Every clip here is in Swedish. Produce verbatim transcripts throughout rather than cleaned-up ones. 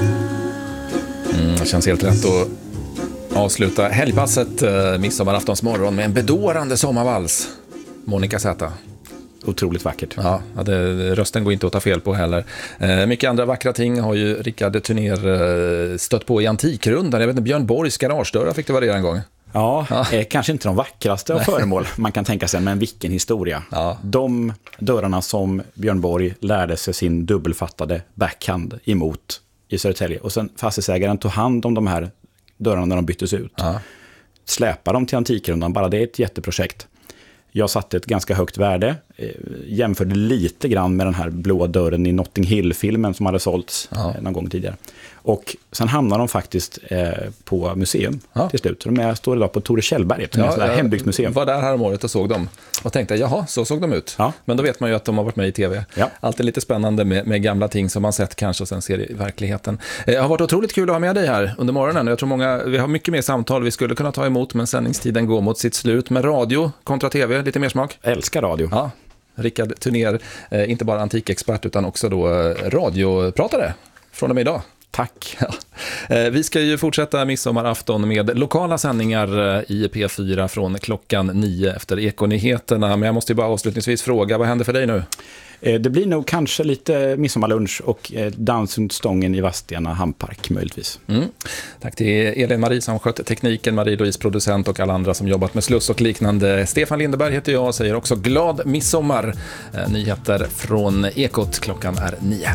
Mm, det känns helt rätt att avsluta helgpasset eh, midsommaraftonsmorgon med en bedårande sommarvals. Monica Z. Otroligt vackert. Ja, det, rösten går inte att ta fel på heller. Eh, mycket andra vackra ting har ju Rickard Turner eh, stött på i Antikrundan. Jag vet inte, Björn Borgs garagedörrar fick det vara det en gång. Ja, ja. Eh, kanske inte de vackraste av föremål man kan tänka sig, men vilken historia. Ja. De dörrarna som Björn Borg lärde sig sin dubbelfattade backhand emot i Södertälje. Och sen fastighetsägaren tog hand om de här dörrarna när de byttes ut. Ja. Släpar dem till Antikrundan, bara det är ett jätteprojekt. Jag satte ett ganska högt värde, eh, jämförde lite grann med den här blåa dörren i Notting Hill-filmen som hade sålts Ja. eh, någon gång tidigare. Och sen hamnar de faktiskt eh, på museum Ja. till slut. De är, står idag på Tore Kjellberget, som är ett sånt där hembygdsmuseum. Jag var där här om året och såg dem och tänkte, jaha, så såg de ut. Ja. Men då vet man ju att de har varit med i tv. Ja. Alltid lite spännande med, med gamla ting som man sett kanske och sen ser i verkligheten. Det har varit otroligt kul att ha med dig här under morgonen. Jag tror många, vi har mycket mer samtal vi skulle kunna ta emot, men sändningstiden går mot sitt slut. Med radio kontra tv, lite mer smak. Jag älskar radio. Ja, Rickard Turner, eh, inte bara antikexpert utan också då eh, radiopratare från och med idag. Tack. Ja. Eh, vi ska ju fortsätta midsommarafton med lokala sändningar eh, i P fyra från klockan nio efter Ekonyheterna. Men jag måste ju bara avslutningsvis fråga, vad händer för dig nu? Eh, det blir nog kanske lite midsommarlunch och eh, dans runt stången i Vadstena hamnpark möjligtvis. Mm. Tack till Elin-Marie som skött tekniken, Marie-Louise producent och alla andra som jobbat med sluss och liknande. Stefan Lindeberg heter jag och säger också glad midsommar. Eh, nyheter från Ekot, klockan är nio.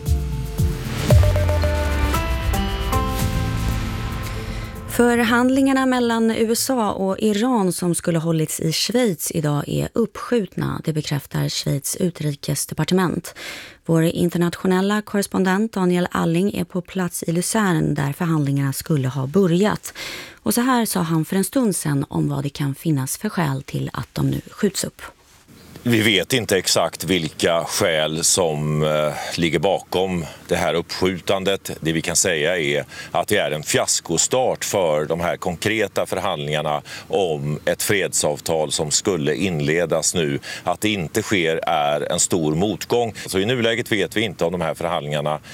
Förhandlingarna mellan U S A och Iran som skulle hållits i Schweiz idag är uppskjutna, det bekräftar Schweiz utrikesdepartement. Vår internationella korrespondent Daniel Alling är på plats i Luzern där förhandlingarna skulle ha börjat. Och så här sa han för en stund sedan om vad det kan finnas för skäl till att de nu skjuts upp. Vi vet inte exakt vilka skäl som eh, ligger bakom det här uppskjutandet. Det vi kan säga är att det är en fiaskostart för de här konkreta förhandlingarna om ett fredsavtal som skulle inledas nu. Att det inte sker är en stor motgång. Så i nuläget vet vi inte om de här förhandlingarna